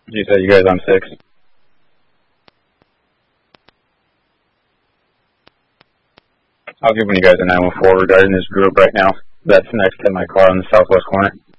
You said you guys on 6. I'll give you guys a 914 regarding this group right now. That's next to my car on the southwest corner.